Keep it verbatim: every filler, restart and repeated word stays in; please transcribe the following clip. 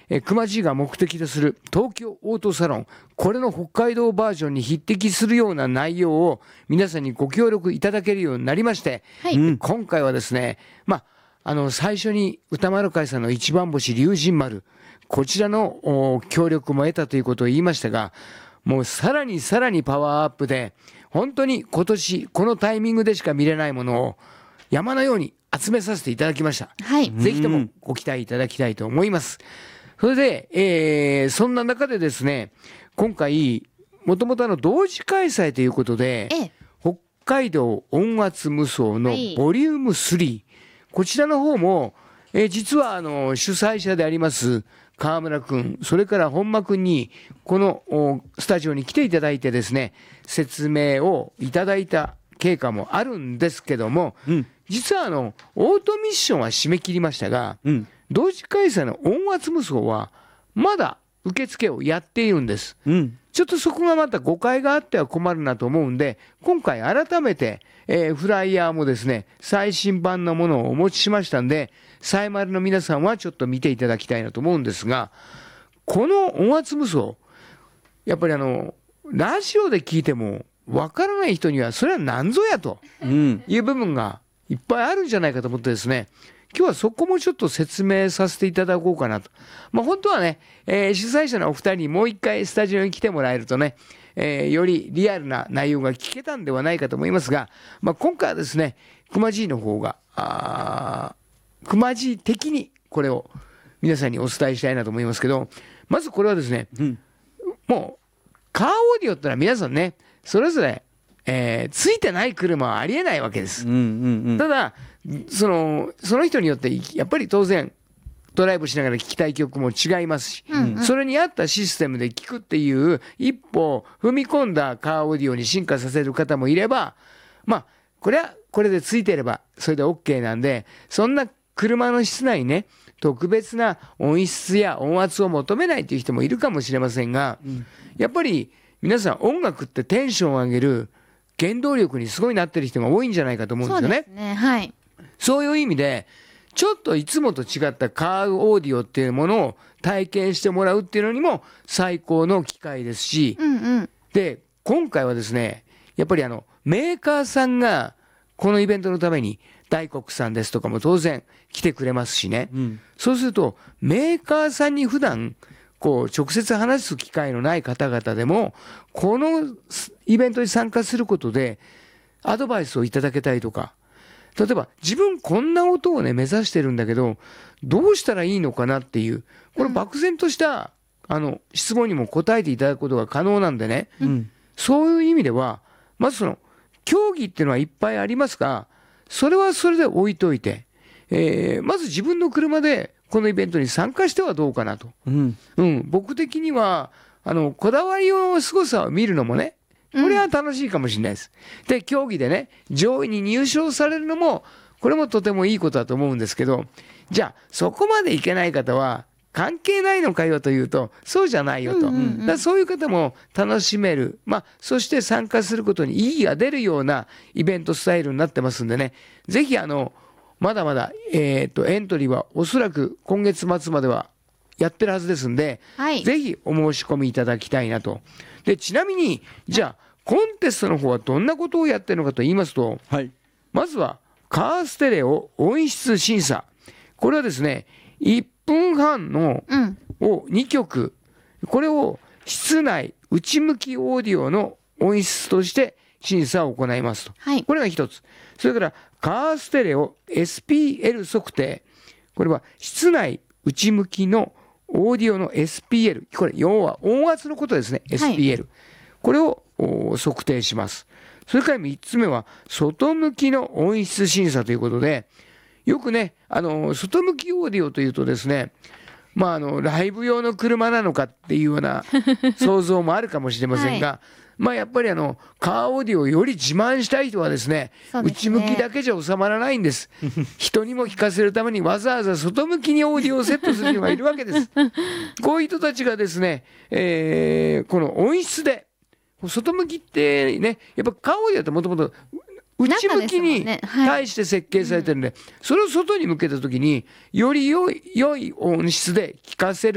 え熊 G が目的とする東京オートサロン、これの北海道バージョンに匹敵するような内容を皆さんにご協力いただけるようになりまして、 はい、 今回はですね、まあ、あの最初に歌丸会さんの一番星龍神丸、こちらの協力も得たということを言いましたが、もうさらにさらにパワーアップで、本当に今年このタイミングでしか見れないものを山のように集めさせていただきました。 はい、 ぜひともご期待いただきたいと思います。それで、えー、そんな中でですね、今回もともとあの同時開催ということで、 ええ、 北海道音圧無双のボリュームスリー、はい、こちらの方も、えー、実はあの主催者であります川村くん、それから本間くんにこのスタジオに来ていただいてですね、説明をいただいた経過もあるんですけども、うん、実はあのオートミッションは締め切りましたが、うん、同時開催の音圧無双はまだ受付をやっているんです、うん、ちょっとそこがまた誤解があっては困るなと思うんで、今回改めて、えー、フライヤーもですね最新版のものをお持ちしましたんで、サイマルの皆さんはちょっと見ていただきたいなと思うんですが、この音圧無双、やっぱりあのラジオで聞いてもわからない人にはそれは何ぞやという部分がいっぱいあるんじゃないかと思ってですね、今日はそこもちょっと説明させていただこうかなと。まあ、本当はね、えー、主催者のお二人にもう一回スタジオに来てもらえるとね、えー、よりリアルな内容が聞けたんではないかと思いますが、まあ、今回はですね熊 G の方があ熊 G 的にこれを皆さんにお伝えしたいなと思いますけど、まずこれはですね、うん、もうカーオーディオってのは皆さんねそれぞれ、えー、ついてない車はありえないわけです、うんうんうん、ただそのその人によってやっぱり当然ドライブしながら聴きたい曲も違いますし、うんうん、それに合ったシステムで聴くっていう一歩踏み込んだカーオーディオに進化させる方もいれば、まあこれはこれでついてればそれで OK なんで、そんな車の室内ね特別な音質や音圧を求めないという人もいるかもしれませんが、うん、やっぱり皆さん音楽ってテンションを上げる原動力にすごいなってる人が多いんじゃないかと思うんですよね。 そうですね、はい、そういう意味でちょっといつもと違ったカーオーディオっていうものを体験してもらうっていうのにも最高の機会ですし、 うんうん、 で今回はですねやっぱりあのメーカーさんがこのイベントのために大黒さんですとかも当然来てくれますしね、うん、そうするとメーカーさんに普段こう直接話す機会のない方々でもこのイベントに参加することでアドバイスをいただけたりとか、例えば自分こんな音をね目指してるんだけどどうしたらいいのかなっていうこれ漠然としたあの質問にも答えていただくことが可能なんでね、うん、そういう意味ではまずその競技っていうのはいっぱいありますが、それはそれで置いといて、えー、まず自分の車でこのイベントに参加してはどうかなと、うんうん、僕的にはあのこだわりの凄さを見るのもねこれは楽しいかもしれないです、うん、で競技でね上位に入賞されるのもこれもとてもいいことだと思うんですけど、じゃあそこまでいけない方は関係ないのかよというとそうじゃないよと、うんうんうん、だからそういう方も楽しめる、まあ、そして参加することに意義が出るようなイベントスタイルになってますんでね、ぜひあのまだまだ、えー、とエントリーはおそらく今月末まではやってるはずですんで、はい、ぜひお申し込みいただきたいなと。でちなみにじゃあコンテストの方はどんなことをやってるのかと言いますと、はい、まずはカーステレオ音質審査、これはですねいっぷんはんのをにきょく、これを室内内向きオーディオの音質として審査を行いますと、はい、これが一つ。それからカーステレオ エスピーエル 測定、これは室内内向きのオーディオの エスピーエル、 これ要は音圧のことですね、 エスピーエル、はい、これを測定します。それからみっつめは外向きの音質審査ということで、よくねあの外向きオーディオというとですね、まあ、あのライブ用の車なのかっていうような想像もあるかもしれませんが、はい、まあ、やっぱりあのカーオーディオをより自慢したい人はですね、そうですね、内向きだけじゃ収まらないんです人にも聞かせるためにわざわざ外向きにオーディオをセットする人がいるわけですこういう人たちがですね、えー、この音質で外向きってね、やっぱカーオーディオってもともと内向きに対して設計されてるんで、それを外に向けた時により良い良い音質で聞かせる